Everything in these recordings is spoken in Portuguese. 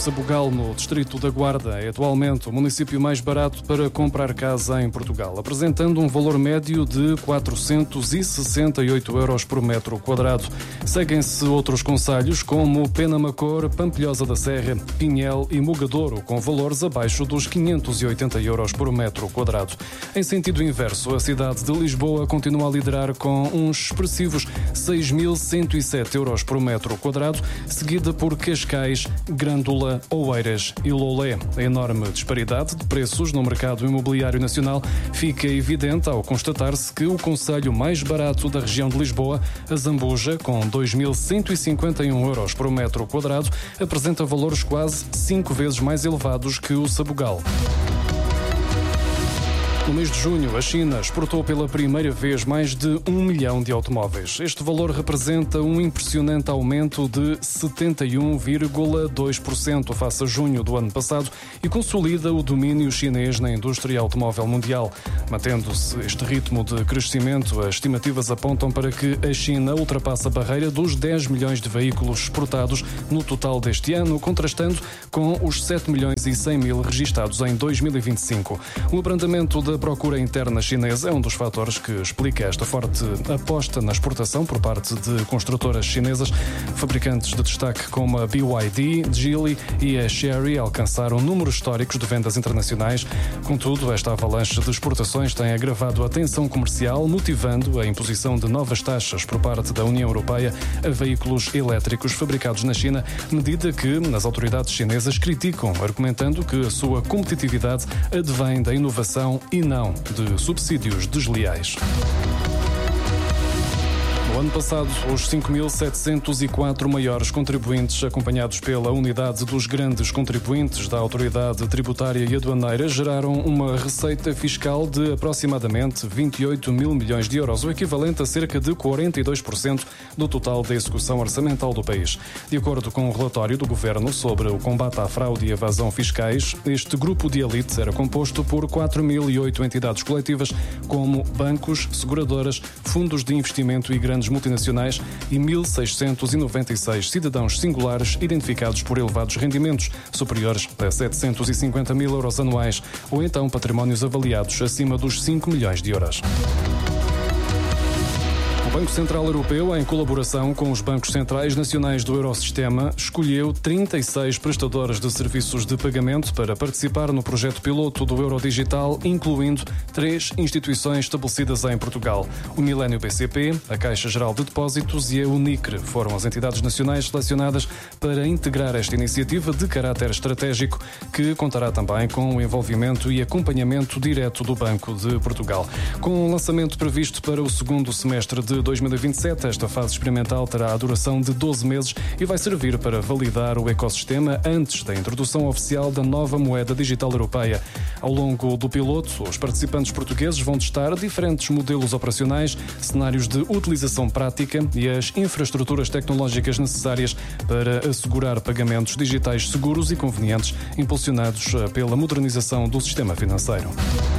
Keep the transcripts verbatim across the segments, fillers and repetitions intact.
Sabugal, no distrito da Guarda, é atualmente o município mais barato para comprar casa em Portugal, apresentando um valor médio de quatrocentos e sessenta e oito euros por metro quadrado. Seguem-se outros concelhos como Penamacor, Pampilhosa da Serra, Pinhel e Mugadouro, com valores abaixo dos quinhentos e oitenta euros por metro quadrado. Em sentido inverso, a cidade de Lisboa continua a liderar com uns expressivos seis mil cento e sete euros por metro quadrado, seguida por Cascais, Grândola, Oeiras e Loulé. A enorme disparidade de preços no mercado imobiliário nacional fica evidente ao constatar-se que o concelho mais barato da região de Lisboa, a Zambuja, com dois mil cento e cinquenta e um euros por metro quadrado, apresenta valores quase cinco vezes mais elevados que o Sabugal. No mês de junho, a China exportou pela primeira vez mais de um milhão de automóveis. Este valor representa um impressionante aumento de setenta e um vírgula dois por cento face a junho do ano passado e consolida o domínio chinês na indústria automóvel mundial. Mantendo-se este ritmo de crescimento, as estimativas apontam para que a China ultrapasse a barreira dos dez milhões de veículos exportados no total deste ano, contrastando com os sete milhões e cem mil registados em dois mil e vinte e cinco. O abrandamento da A procura interna chinesa é um dos fatores que explica esta forte aposta na exportação por parte de construtoras chinesas. Fabricantes de destaque como a B Y D, Geely e a Chery alcançaram números históricos de vendas internacionais. Contudo, esta avalanche de exportações tem agravado a tensão comercial, motivando a imposição de novas taxas por parte da União Europeia a veículos elétricos fabricados na China, medida que as autoridades chinesas criticam, argumentando que a sua competitividade advém da inovação e não de subsídios desleais. No ano passado, os cinco mil setecentos e quatro maiores contribuintes, acompanhados pela unidade dos grandes contribuintes da Autoridade Tributária e Aduaneira, geraram uma receita fiscal de aproximadamente vinte e oito mil milhões de euros, o equivalente a cerca de quarenta e dois por cento do total da execução orçamental do país. De acordo com o relatório do Governo sobre o combate à fraude e evasão fiscais, este grupo de elite era composto por quatro mil e oito entidades coletivas, como bancos, seguradoras, fundos de investimento e grandes multinacionais e mil seiscentos e noventa e seis cidadãos singulares identificados por elevados rendimentos, superiores a setecentos e cinquenta mil euros anuais, ou então patrimónios avaliados acima dos cinco milhões de euros. O Banco Central Europeu, em colaboração com os bancos centrais nacionais do Eurosistema, escolheu trinta e seis prestadores de serviços de pagamento para participar no projeto piloto do Euro Digital, incluindo três instituições estabelecidas em Portugal. O Milênio B C P, a Caixa Geral de Depósitos e a Unicre foram as entidades nacionais selecionadas para integrar esta iniciativa de caráter estratégico, que contará também com o envolvimento e acompanhamento direto do Banco de Portugal. Com o lançamento previsto para o segundo semestre de dois mil e vinte e sete, esta fase experimental terá a duração de doze meses e vai servir para validar o ecossistema antes da introdução oficial da nova moeda digital europeia. Ao longo do piloto, os participantes portugueses vão testar diferentes modelos operacionais, cenários de utilização prática e as infraestruturas tecnológicas necessárias para assegurar pagamentos digitais seguros e convenientes, impulsionados pela modernização do sistema financeiro.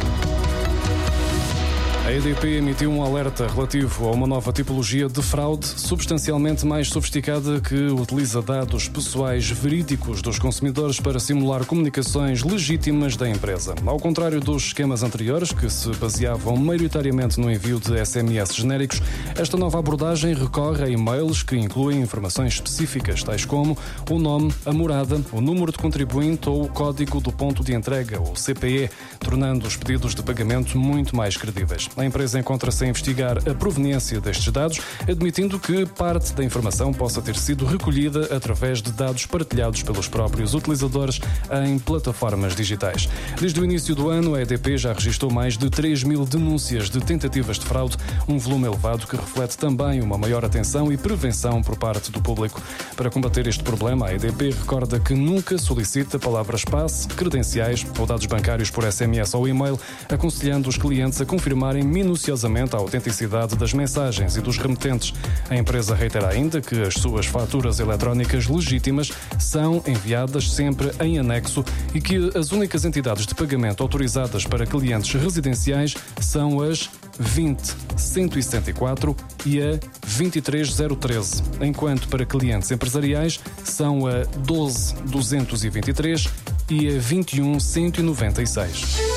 A E D P emitiu um alerta relativo a uma nova tipologia de fraude substancialmente mais sofisticada que utiliza dados pessoais verídicos dos consumidores para simular comunicações legítimas da empresa. Ao contrário dos esquemas anteriores, que se baseavam maioritariamente no envio de S M S genéricos, esta nova abordagem recorre a e-mails que incluem informações específicas, tais como o nome, a morada, o número de contribuinte ou o código do ponto de entrega, ou C P E, tornando os pedidos de pagamento muito mais credíveis. A empresa encontra-se a investigar a proveniência destes dados, admitindo que parte da informação possa ter sido recolhida através de dados partilhados pelos próprios utilizadores em plataformas digitais. Desde o início do ano, a E D P já registrou mais de três mil denúncias de tentativas de fraude, um volume elevado que reflete também uma maior atenção e prevenção por parte do público. Para combater este problema, a E D P recorda que nunca solicita palavras-passe, credenciais ou dados bancários por S M S ou e-mail, aconselhando os clientes a confirmarem minuciosamente a autenticidade das mensagens e dos remetentes. A empresa reitera ainda que as suas faturas eletrónicas legítimas são enviadas sempre em anexo e que as únicas entidades de pagamento autorizadas para clientes residenciais são as vinte cento e setenta e quatro e a vinte e três zero treze, enquanto para clientes empresariais são a doze duzentos e vinte e três e a vinte e um cento e noventa e seis.